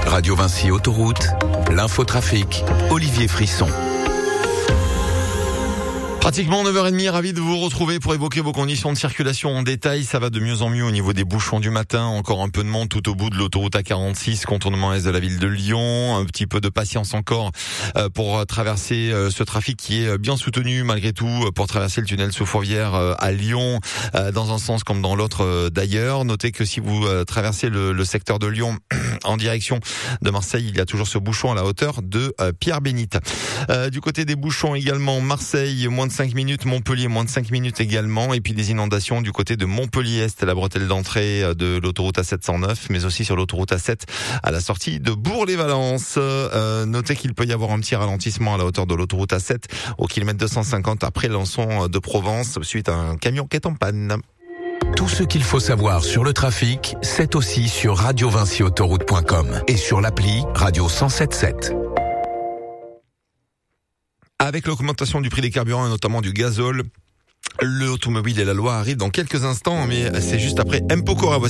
Radio Vinci Autoroute, l'infotrafic, Olivier Frisson. Pratiquement 9h30, ravi de vous retrouver pour évoquer vos conditions de circulation en détail. Ça va de mieux en mieux au niveau des bouchons du matin. Encore un peu de monde tout au bout de l'autoroute A46, contournement est de la ville de Lyon. Un petit peu de patience encore pour traverser ce trafic qui est bien soutenu malgré tout pour traverser le tunnel sous Fourvière à Lyon, dans un sens comme dans l'autre d'ailleurs. Notez que si vous traversez le secteur de Lyon en direction de Marseille, il y a toujours ce bouchon à la hauteur de Pierre-Bénite. Du côté des bouchons également, Marseille, moins de 5 minutes, Montpellier, moins de 5 minutes également, et puis des inondations du côté de Montpellier-Est, la bretelle d'entrée de l'autoroute A709, mais aussi sur l'autoroute A7 à la sortie de Bourg-les-Valences. Notez qu'il peut y avoir un petit ralentissement à la hauteur de l'autoroute A7 au kilomètre 250 après Lançon de Provence, suite à un camion qui est en panne. Tout ce qu'il faut savoir sur le trafic, c'est aussi sur radiovinciautoroute.com et sur l'appli Radio 107.7. Avec l'augmentation du prix des carburants et notamment du gazole, l'automobile et la loi arrivent dans quelques instants, mais c'est juste après M. Pokora.